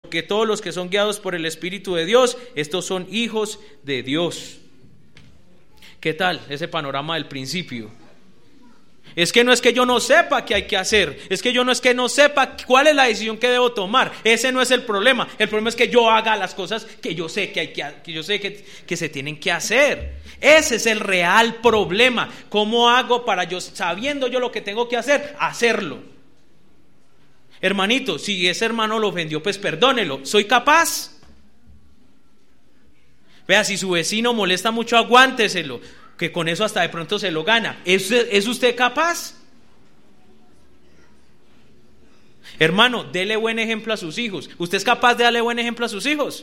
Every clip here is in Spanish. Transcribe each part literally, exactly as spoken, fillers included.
porque todos los que son guiados por el Espíritu de Dios, estos son hijos de Dios. ¿Qué tal ese panorama del principio? Es que no es que yo no sepa qué hay que hacer, es que yo no es que no sepa cuál es la decisión que debo tomar. Ese no es el problema. El problema es que yo haga las cosas que yo sé que hay que, que yo sé que, que se tienen que hacer. Ese es el real problema. ¿Cómo hago para yo, sabiendo yo lo que tengo que hacer, hacerlo? Hermanito, si ese hermano lo ofendió, pues perdónelo. ¿Soy capaz? Vea, si su vecino molesta mucho, aguánteselo, que con eso hasta de pronto se lo gana. ¿Es, es usted capaz? Hermano, dele buen ejemplo a sus hijos. ¿Usted es capaz de darle buen ejemplo a sus hijos?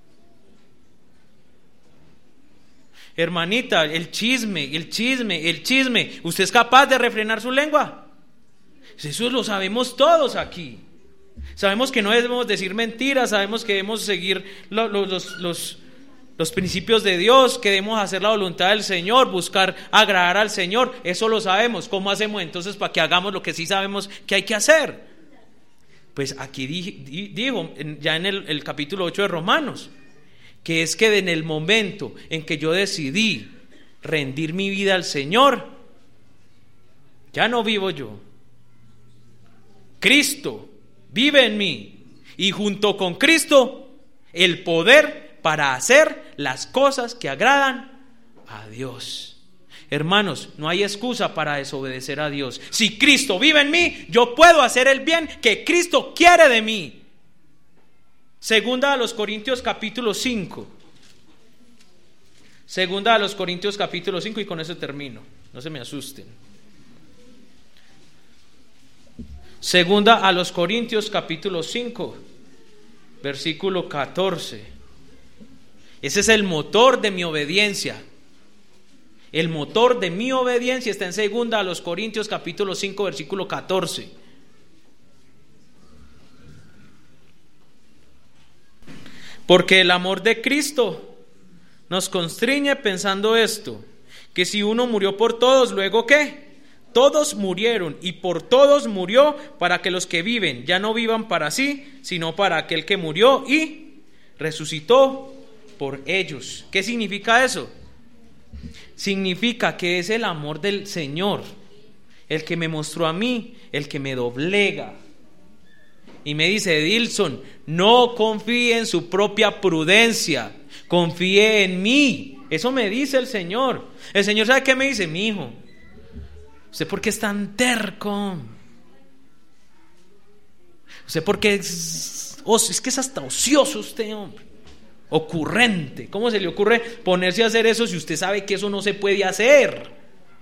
Hermanita, el chisme, el chisme, el chisme. ¿Usted es capaz de refrenar su lengua? Eso lo sabemos todos aquí. Sabemos que no debemos decir mentiras, sabemos que debemos seguir los, los, los, los principios de Dios, que debemos hacer la voluntad del Señor, buscar agradar al Señor. Eso lo sabemos. ¿Cómo hacemos entonces para que hagamos lo que sí sabemos que hay que hacer? Pues aquí digo, ya en el, el capítulo ocho de Romanos, que es que en el momento en que yo decidí rendir mi vida al Señor, ya no vivo yo. Cristo vive en mí, y junto con Cristo el poder para hacer las cosas que agradan a Dios. Hermanos, no hay excusa para desobedecer a Dios. Si Cristo vive en mí, yo puedo hacer el bien que Cristo quiere de mí. Segunda a los Corintios capítulo cinco. Segunda a los Corintios capítulo cinco, y con eso termino. No se me asusten. Segunda a los Corintios capítulo cinco, versículo catorce. Ese es el motor de mi obediencia. El motor de mi obediencia está en Segunda a los Corintios capítulo cinco, versículo catorce. Porque el amor de Cristo nos constriñe pensando esto, que si uno murió por todos, ¿luego qué? Todos murieron, y por todos murió, para que los que viven ya no vivan para sí, sino para aquel que murió y resucitó por ellos. ¿Qué significa eso? Significa que es el amor del Señor el que me mostró a mí, el que me doblega y me dice: Edilson, no confíe en su propia prudencia, confíe en mí. Eso me dice el Señor. El Señor, ¿sabe qué me dice? Mi hijo, ¿usted por qué es tan terco? ¿Usted por qué es, oh, es que es hasta ocioso usted, hombre? Ocurrente. ¿Cómo se le ocurre ponerse a hacer eso si usted sabe que eso no se puede hacer?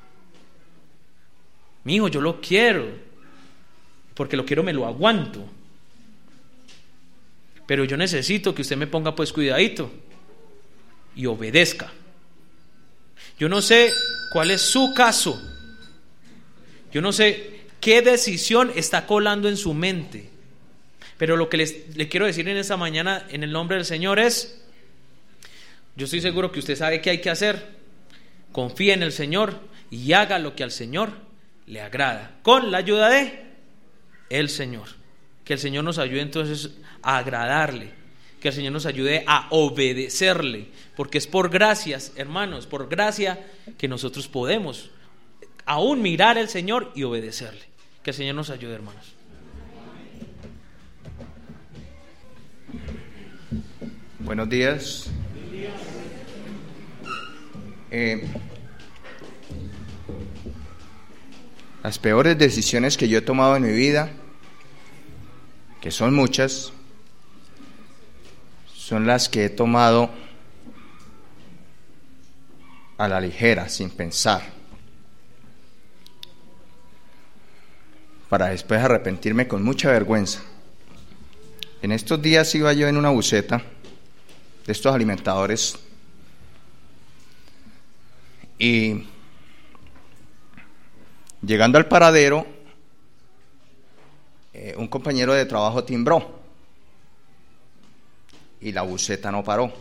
Mi hijo, yo lo quiero, porque lo quiero, me lo aguanto, pero yo necesito que usted me ponga pues cuidadito y obedezca. Yo no sé cuál es su caso, yo no sé qué decisión está colando en su mente, pero lo que les, le quiero decir en esta mañana en el nombre del Señor es: yo estoy seguro que usted sabe qué hay que hacer. Confíe en el Señor y haga lo que al Señor le agrada, con la ayuda de el Señor. Que el Señor nos ayude entonces a agradarle, que el Señor nos ayude a obedecerle, porque es por gracias, hermanos, por gracia que nosotros podemos aún mirar al Señor y obedecerle. Que el Señor nos ayude, hermanos. Buenos días. Eh, las peores decisiones que yo he tomado en mi vida, que son muchas, son las que he tomado a la ligera, sin pensar, para después arrepentirme con mucha vergüenza. En estos días iba yo en una buseta de estos alimentadores y llegando al paradero, eh, un compañero de trabajo timbró y la buseta no paró.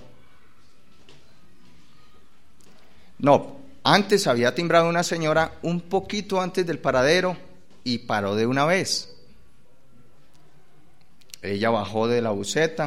No, antes había timbrado una señora un poquito antes del paradero y paró de una vez. Ella bajó de la buseta